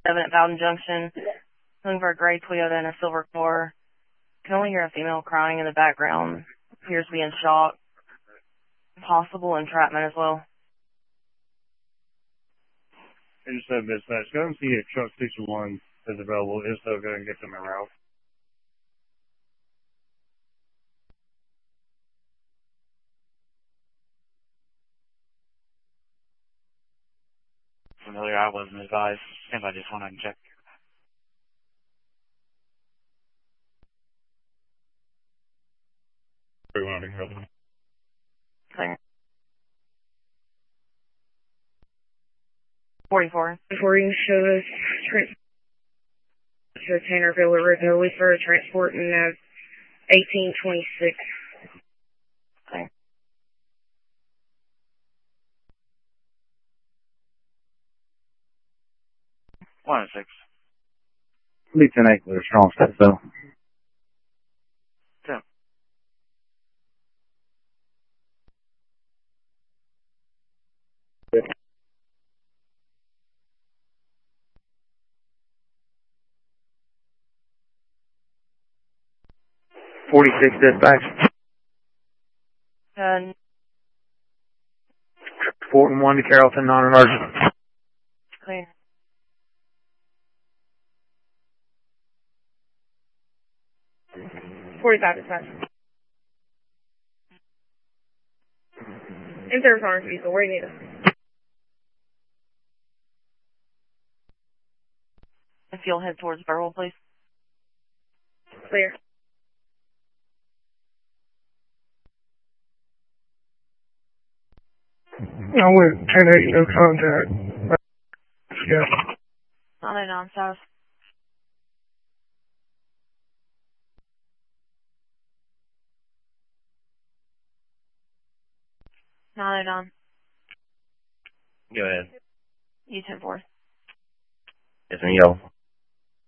7 at Bowden Junction. Looking for a gray Toyota and a silver car. Can only hear a female crying in the background. Appears to be in shock. Possible entrapment as well. Intercept dispatch. Go and see if truck 61 is available. If so, go and get them en route. Familiar, I wasn't advised. If I just want to check. Clear. 44. Before you show us to Tannerville or Riverville, we started transporting 1826. Clear. One and 6. Be 10-8 with a strong step, though. 10. dispatch. 41 to Carrollton, non-emergent. Clear. 45 dispatch. In service orange vehicle, where do you need us? If you'll head towards Burwell, please. Clear. I went 10-8, no contact. Yeah. 909 South. Go ahead. U-10-4. It's in yellow.